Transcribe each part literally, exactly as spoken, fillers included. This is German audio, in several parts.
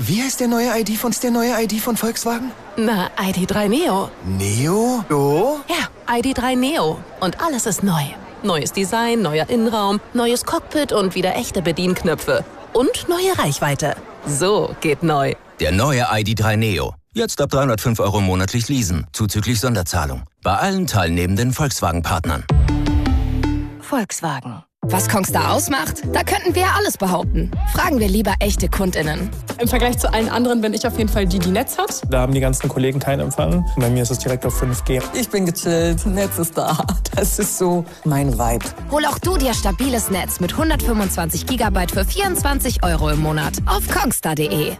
Wie heißt der neue I D von der neue I D von Volkswagen? Na, I D drei Neo. Neo? Oh? Ja, I D drei Neo. Und alles ist neu. Neues Design, neuer Innenraum, neues Cockpit und wieder echte Bedienknöpfe. Und neue Reichweite. So geht neu. Der neue I D drei Neo. Jetzt ab dreihundertfünf Euro monatlich leasen, zuzüglich Sonderzahlung. Bei allen teilnehmenden Volkswagen-Partnern. Volkswagen. Was Kongstar ausmacht? Da könnten wir ja alles behaupten. Fragen wir lieber echte KundInnen. Im Vergleich zu allen anderen bin ich auf jeden Fall die, die Netz hat. Da haben die ganzen Kollegen keinen Empfang. Bei mir ist es direkt auf fünf G. Ich bin gechillt, Netz ist da. Das ist so mein Vibe. Hol auch du dir stabiles Netz mit hundertfünfundzwanzig Gigabyte für vierundzwanzig Euro im Monat auf kongstar punkt de.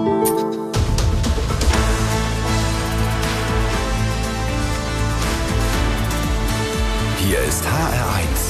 Hier ist H R eins.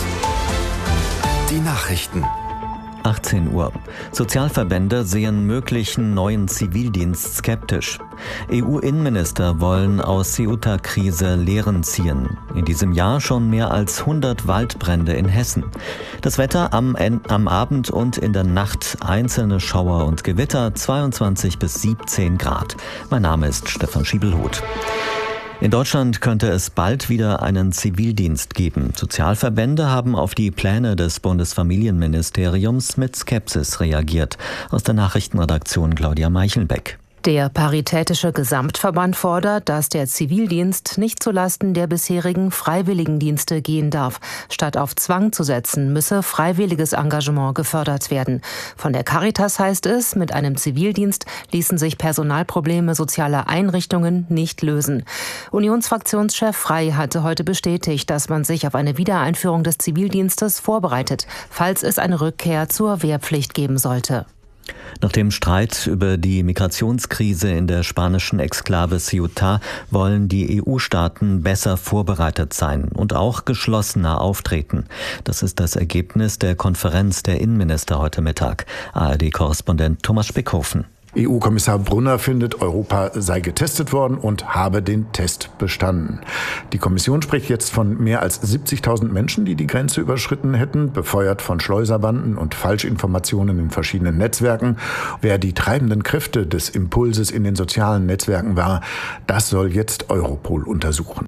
Die Nachrichten. achtzehn Uhr. Sozialverbände sehen möglichen neuen Zivildienst skeptisch. E U-Innenminister wollen aus Ceuta-Krise Lehren ziehen. In diesem Jahr schon mehr als hundert Waldbrände in Hessen. Das Wetter am, am Abend und in der Nacht einzelne Schauer und Gewitter, zweiundzwanzig bis siebzehn Grad. Mein Name ist Stefan Schiebelhuth. In Deutschland könnte es bald wieder einen Zivildienst geben. Sozialverbände haben auf die Pläne des Bundesfamilienministeriums mit Skepsis reagiert. Aus der Nachrichtenredaktion Claudia Meichelbeck. Der Paritätische Gesamtverband fordert, dass der Zivildienst nicht zulasten der bisherigen Freiwilligendienste gehen darf. Statt auf Zwang zu setzen, müsse freiwilliges Engagement gefördert werden. Von der Caritas heißt es, mit einem Zivildienst ließen sich Personalprobleme sozialer Einrichtungen nicht lösen. Unionsfraktionschef Frey hatte heute bestätigt, dass man sich auf eine Wiedereinführung des Zivildienstes vorbereitet, falls es eine Rückkehr zur Wehrpflicht geben sollte. Nach dem Streit über die Migrationskrise in der spanischen Exklave Ceuta wollen die E U-Staaten besser vorbereitet sein und auch geschlossener auftreten. Das ist das Ergebnis der Konferenz der Innenminister heute Mittag. A R D-Korrespondent Thomas Spickhofen. E U-Kommissar Brunner findet, Europa sei getestet worden und habe den Test bestanden. Die Kommission spricht jetzt von mehr als siebzigtausend Menschen, die die Grenze überschritten hätten, befeuert von Schleuserbanden und Falschinformationen in verschiedenen Netzwerken. Wer die treibenden Kräfte des Impulses in den sozialen Netzwerken war, das soll jetzt Europol untersuchen.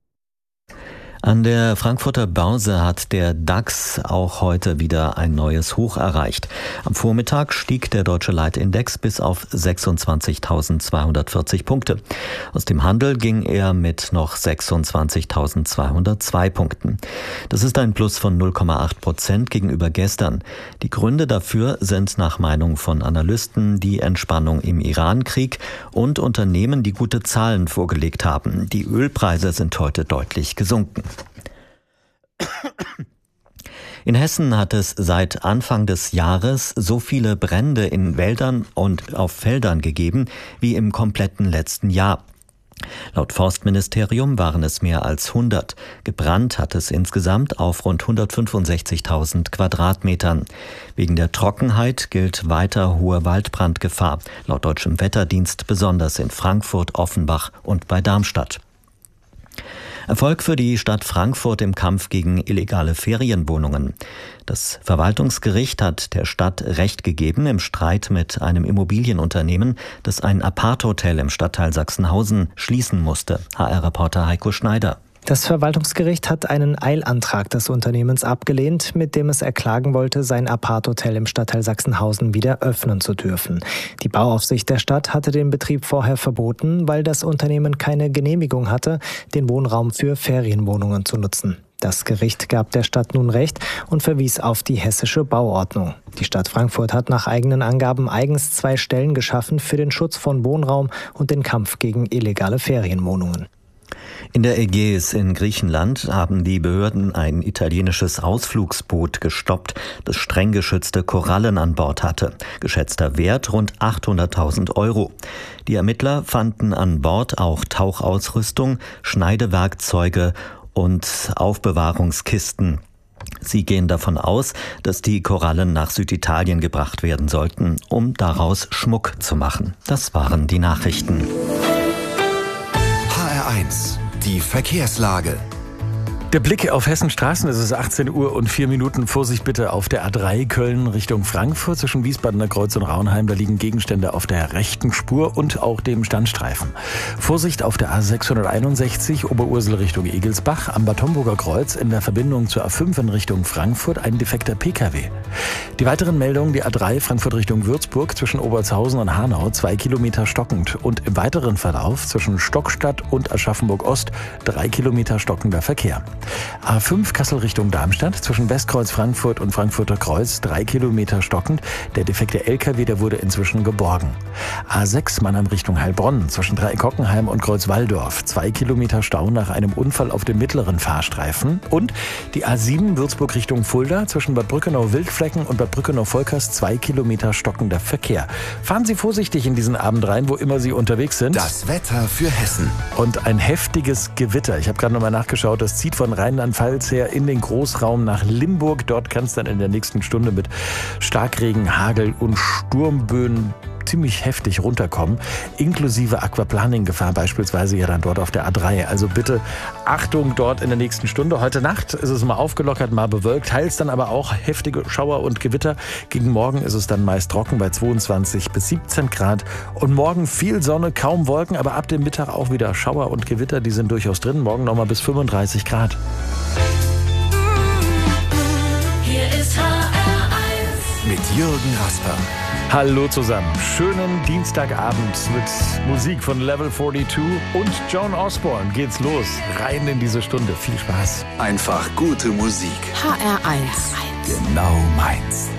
An der Frankfurter Börse hat der DAX auch heute wieder ein neues Hoch erreicht. Am Vormittag stieg der deutsche Leitindex bis auf sechsundzwanzigtausendzweihundertvierzig Punkte. Aus dem Handel ging er mit noch sechsundzwanzigtausendzweihundertzwei Punkten. Das ist ein Plus von null Komma acht Prozent gegenüber gestern. Die Gründe dafür sind nach Meinung von Analysten die Entspannung im Iran-Krieg und Unternehmen, die gute Zahlen vorgelegt haben. Die Ölpreise sind heute deutlich gesunken. In Hessen hat es seit Anfang des Jahres so viele Brände in Wäldern und auf Feldern gegeben wie im kompletten letzten Jahr. Laut Forstministerium waren es mehr als hundert. Gebrannt hat es insgesamt auf rund hundertfünfundsechzigtausend Quadratmetern. Wegen der Trockenheit gilt weiter hohe Waldbrandgefahr. Laut deutschem Wetterdienst besonders in Frankfurt, Offenbach und bei Darmstadt. Erfolg für die Stadt Frankfurt im Kampf gegen illegale Ferienwohnungen. Das Verwaltungsgericht hat der Stadt Recht gegeben im Streit mit einem Immobilienunternehmen, das ein Apart-Hotel im Stadtteil Sachsenhausen schließen musste. H R-Reporter Heiko Schneider. Das Verwaltungsgericht hat einen Eilantrag des Unternehmens abgelehnt, mit dem es erklagen wollte, sein Apart-Hotel im Stadtteil Sachsenhausen wieder öffnen zu dürfen. Die Bauaufsicht der Stadt hatte den Betrieb vorher verboten, weil das Unternehmen keine Genehmigung hatte, den Wohnraum für Ferienwohnungen zu nutzen. Das Gericht gab der Stadt nun Recht und verwies auf die hessische Bauordnung. Die Stadt Frankfurt hat nach eigenen Angaben eigens zwei Stellen geschaffen für den Schutz von Wohnraum und den Kampf gegen illegale Ferienwohnungen. In der Ägäis in Griechenland haben die Behörden ein italienisches Ausflugsboot gestoppt, das streng geschützte Korallen an Bord hatte. Geschätzter Wert rund achthunderttausend Euro. Die Ermittler fanden an Bord auch Tauchausrüstung, Schneidewerkzeuge und Aufbewahrungskisten. Sie gehen davon aus, dass die Korallen nach Süditalien gebracht werden sollten, um daraus Schmuck zu machen. Das waren die Nachrichten. H R eins. Die Verkehrslage. Der Blick auf Hessens Straßen, es ist achtzehn Uhr und vier Minuten. Vorsicht bitte auf der A drei Köln Richtung Frankfurt zwischen Wiesbadener Kreuz und Raunheim. Da liegen Gegenstände auf der rechten Spur und auch dem Standstreifen. Vorsicht auf der A sechshunderteinundsechzig Oberursel Richtung Egelsbach. Am Bad Homburger Kreuz in der Verbindung zur A fünf in Richtung Frankfurt ein defekter P K W. Die weiteren Meldungen, die A drei Frankfurt Richtung Würzburg zwischen Obertshausen und Hanau, zwei Kilometer stockend. Und im weiteren Verlauf zwischen Stockstadt und Aschaffenburg Ost, drei Kilometer stockender Verkehr. A fünf Kassel Richtung Darmstadt zwischen Westkreuz Frankfurt und Frankfurter Kreuz, drei Kilometer stockend. Der defekte L K W, der wurde inzwischen geborgen. A sechs Mannheim Richtung Heilbronn zwischen Dreieck-Hockenheim und Kreuz-Walldorf, zwei Kilometer Stau nach einem Unfall auf dem mittleren Fahrstreifen. Und die A sieben Würzburg Richtung Fulda zwischen Bad Brückenau-Wildflecken und Bad Brückenau-Volkers, zwei Kilometer stockender Verkehr. Fahren Sie vorsichtig in diesen Abend rein, wo immer Sie unterwegs sind. Das Wetter für Hessen. Und ein heftiges Gewitter. Ich habe gerade nochmal nachgeschaut, das zieht von Rheinland-Pfalz her in den Großraum nach Limburg. Dort kann es dann in der nächsten Stunde mit Starkregen, Hagel und Sturmböen ziemlich heftig runterkommen, inklusive Aquaplaning-Gefahr beispielsweise ja dann dort auf der A drei. Also bitte Achtung dort in der nächsten Stunde. Heute Nacht ist es mal aufgelockert, mal bewölkt, teils dann aber auch heftige Schauer und Gewitter. Gegen morgen ist es dann meist trocken bei zweiundzwanzig bis siebzehn Grad. Und morgen viel Sonne, kaum Wolken, aber ab dem Mittag auch wieder Schauer und Gewitter, die sind durchaus drin. Morgen nochmal bis fünfunddreißig Grad. Hier ist H R eins mit Jürgen Rasper. Hallo zusammen. Schönen Dienstagabend mit Musik von Level zweiundvierzig und Joan Osborne. Geht's los. Rein in diese Stunde. Viel Spaß. Einfach gute Musik. H R eins. Genau meins.